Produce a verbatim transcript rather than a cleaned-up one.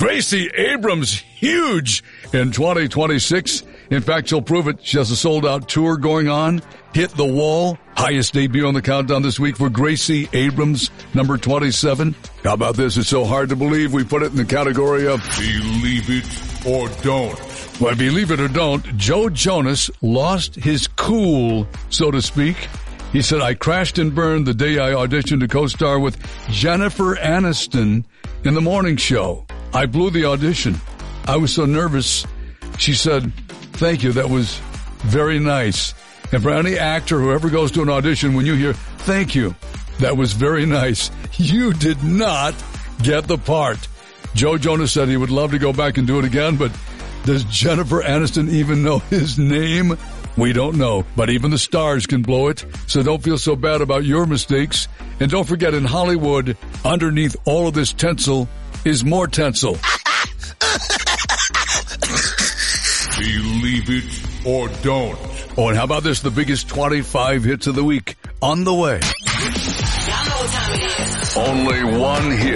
Gracie Abrams, huge in twenty twenty-six. In fact, she'll prove it. She has a sold-out tour going on. Hit the Wall. Highest debut on the countdown this week for Gracie Abrams, number twenty-seven. How about this? It's so hard to believe we put it in the category of Believe It or Don't. Well, believe it or don't, Joe Jonas lost his cool, so to speak. He said, I crashed and burned the day I auditioned to co-star with Jennifer Aniston in the morning show. I blew the audition. I was so nervous. She said, thank you, that was very nice. And for any actor who ever goes to an audition, when you hear, thank you, that was very nice, you did not get the part. Joe Jonas said he would love to go back and do it again, but does Jennifer Aniston even know his name? We don't know, but even the stars can blow it, so don't feel so bad about your mistakes. And don't forget, in Hollywood, underneath all of this tinsel is more tinsel. Believe it or don't. Oh, and how about this? The biggest twenty-five hits of the week on the way. Y'all know what time it is. Only one hit.